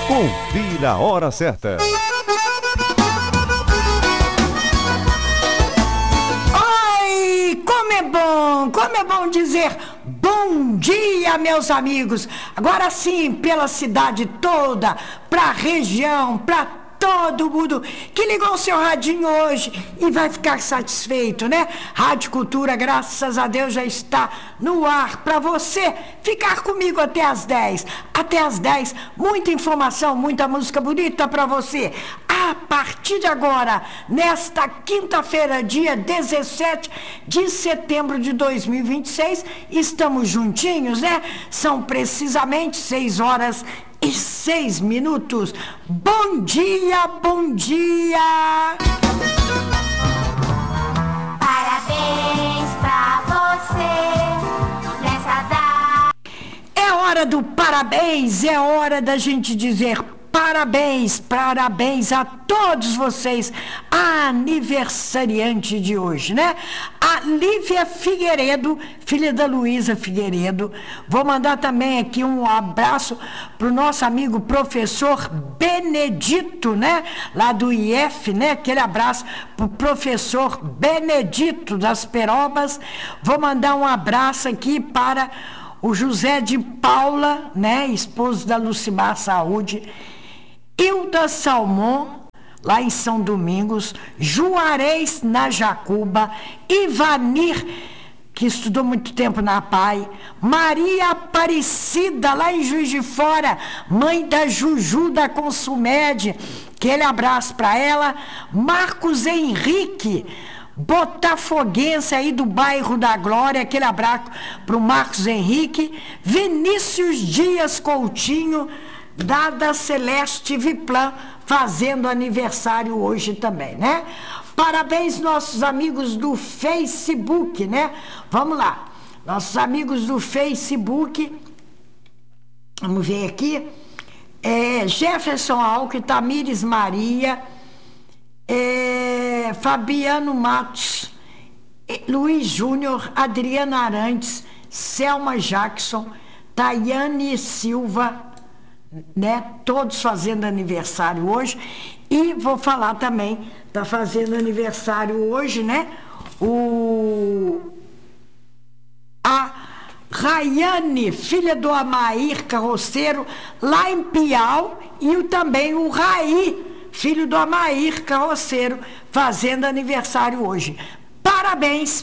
Confira a hora certa. Oi, como é bom dizer bom dia, meus amigos. Agora sim, pela cidade toda, pra região, pra todo mundo que ligou o seu radinho hoje e vai ficar satisfeito, né? Rádio Cultura, graças a Deus, já está no ar para você ficar comigo até as 10. Até as 10, muita informação, muita música bonita para você. A partir de agora, nesta quinta-feira, dia 17 de setembro de 2026, estamos juntinhos, né? São precisamente 6 horas e 6 minutos. Bom dia, bom dia! Parabéns pra você nessa data. É hora do parabéns, é hora da gente dizer parabéns a todos vocês, a aniversariante de hoje, né? A Lívia Figueiredo, filha da Luísa Figueiredo. Vou mandar também aqui um abraço pro nosso amigo professor Benedito, né? Lá do IF, né? Aquele abraço pro professor Benedito das Perobas. Vou mandar um abraço aqui para o José de Paula, né? Esposo da Lucimar Saúde. Hilda Salmon, lá em São Domingos, Juarez na Jacuba, Ivanir, que estudou muito tempo na PAI, Maria Aparecida, lá em Juiz de Fora, mãe da Juju da Consumed, aquele abraço para ela, Marcos Henrique, botafoguense aí do bairro da Glória, aquele abraço para o Marcos Henrique, Vinícius Dias Coutinho, da Celeste Viplan, fazendo aniversário hoje também, né? Parabéns, nossos amigos do Facebook, né? Vamos lá, nossos amigos do Facebook, vamos ver aqui, Jefferson Alckmin, Tamires Maria, Fabiano Matos, Luiz Júnior, Adriana Arantes, Selma Jackson, Tayane Silva, né? Todos fazendo aniversário hoje. E vou falar também, tá fazendo aniversário hoje, né? A Rayane, filha do Amair Carroceiro, lá em Piau, e também o Raí, filho do Amair Carroceiro, fazendo aniversário hoje. Parabéns